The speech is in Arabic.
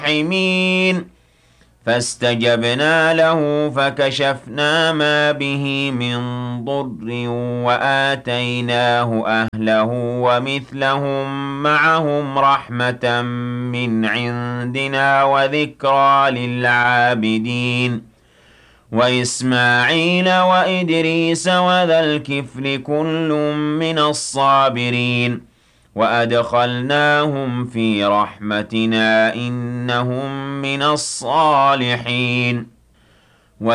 حمين فاستجبنا له فكشفنا ما به من ضر وآتيناه أهله ومثلهم معهم رحمة من عندنا وذكرى للعابدين وإسماعيل وإدريس وذا الكفل كل من الصابرين وأدخلناهم في رحمتنا إنهم من الصالحين